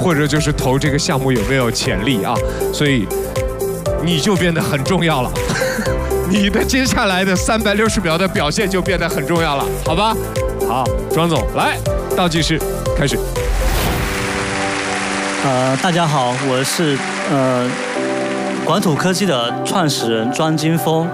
或者就是投这个项目有没有潜力啊。所以你就变得很重要了，你的接下来的360秒的表现就变得很重要了，好吧？好，庄总来，倒计时开始。 大家好，我是管土科技的创始人庄金峰。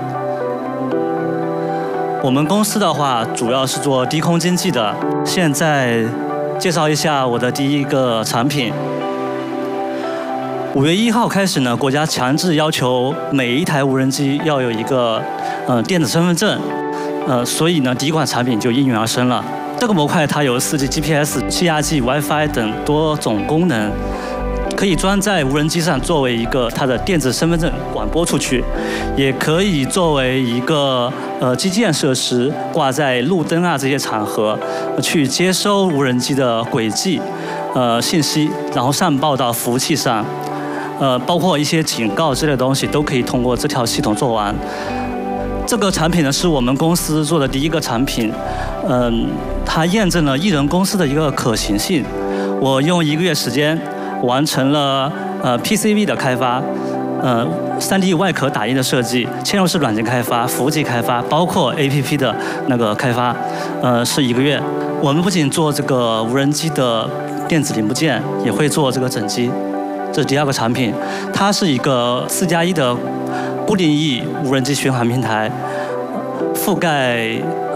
我们公司的话，主要是做低空经济的。现在介绍一下我的第一个产品。5月1号开始呢，国家强制要求每一台无人机要有一个电子身份证，所以呢，第一款产品就应运而生了。这个模块它有4G GPS、7RG、WiFi 等多种功能。可以装在无人机上，作为一个它的电子身份证广播出去，也可以作为一个基建设施挂在路灯啊这些场合，去接收无人机的轨迹信息，然后上报到服务器上，包括一些警告之类的东西都可以通过这条系统做完。这个产品呢是我们公司做的第一个产品，它验证了艺人公司的一个可行性。我用1个月时间完成了PCB 的开发，3D 外壳打印的设计，嵌入式软件开发，服务器开发，包括 APP 的那个开发，是1个月。我们不仅做这个无人机的电子零部件，也会做这个整机。这是第二个产品，它是一个4+1的固定翼无人机巡航平台，覆盖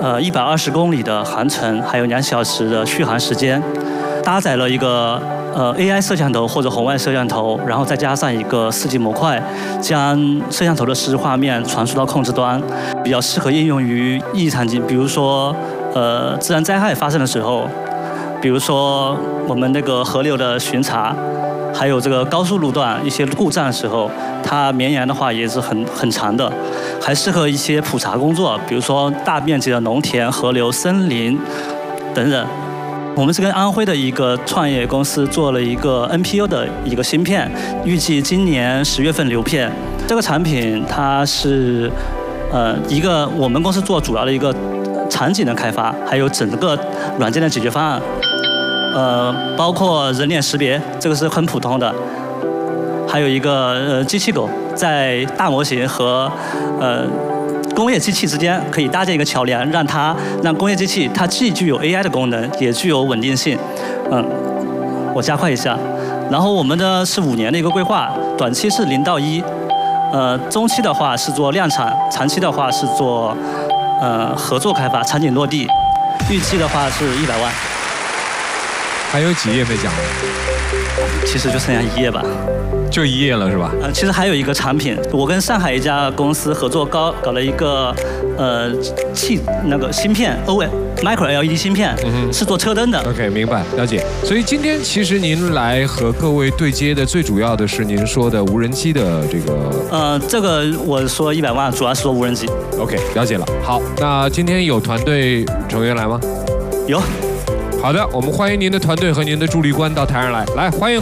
120公里的航程，还有2小时的续航时间，搭载了一个AI 摄像头或者红外摄像头，然后再加上一个4G 模块，将摄像头的实时画面传输到控制端，比较适合应用于异场景，比如说自然灾害发生的时候，比如说我们那个河流的巡查，还有这个高速路段一些故障的时候，它绵延的话也是很长的，还适合一些普查工作，比如说大面积的农田、河流、森林等等。我们是跟安徽的一个创业公司做了一个 NPU 的一个芯片，预计今年10月份流片。这个产品它是一个我们公司做主要的一个场景的开发，还有整个软件的解决方案，包括人脸识别，这个是很普通的，还有一个机器狗在大模型和工业机器之间可以搭建一个桥梁，让工业机器它既具有 AI 的功能，也具有稳定性。我加快一下。然后我们的是5年的一个规划，短期是0到1，中期的话是做量产，长期的话是做合作开发，场景落地，预期的话是100万。 还有几页没讲？ 其实就剩下1页吧。 就1页了是吧？ 其实还有一个产品，我跟上海一家公司合作搞了一个那个芯片 Micro LED 芯片，是做车灯的。 OK， 明白了解。所以今天其实您来和各位对接的，最主要的是您说的无人机的这个。 这个我说100万，主要是说无人机。 OK， 了解了。好，那今天有团队成员来吗？ 有。 好的，我们欢迎您的团队和您的助理官到台上来，来欢迎。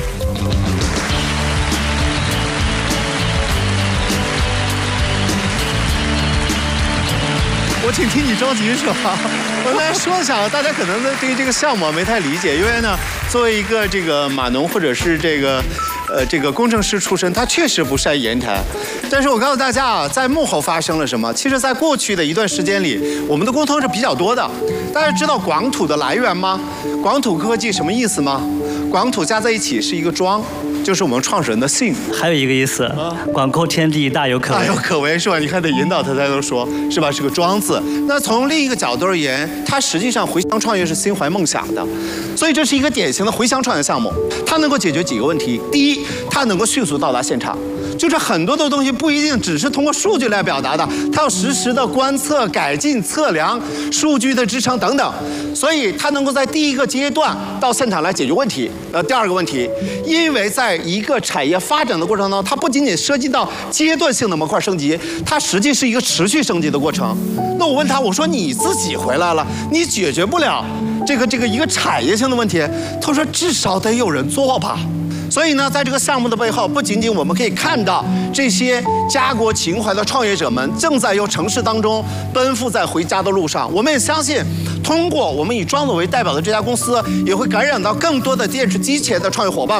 我挺替你着急是吧？我来说一下，大家可能对于这个项目没太理解，因为呢，作为一个这个码农或者是这个工程师出身，他确实不善言谈。但是我告诉大家啊，在幕后发生了什么？其实，在过去的一段时间里，我们的沟通是比较多的。大家知道广土的来源吗？广土科技什么意思吗？广土加在一起是一个庄。就是我们创始人的姓， 还有一个意思，广阔天地大有可为， 大有可为是吧？你看得引导他才能说，是吧？是个庄字。那从另一个角度而言，它实际上回乡创业是心怀梦想的，所以这是一个典型的回乡创业项目。它能够解决几个问题：第一，它能够迅速到达现场。就是很多的东西不一定只是通过数据来表达的，它要实时的观测、改进、测量、数据的支撑等等，所以它能够在第一个阶段到现场来解决问题。第二个问题，因为在一个产业发展的过程当中，它不仅仅涉及到阶段性的模块升级，它实际是一个持续升级的过程。那我问他，我说你自己回来了，你解决不了这个一个产业性的问题，他说至少得有人做吧。所以呢，在这个项目的背后，不仅仅我们可以看到这些家国情怀的创业者们正在由城市当中奔赴在回家的路上，我们也相信，通过我们以庄总为代表的这家公司，也会感染到更多的电视机前的创业伙伴。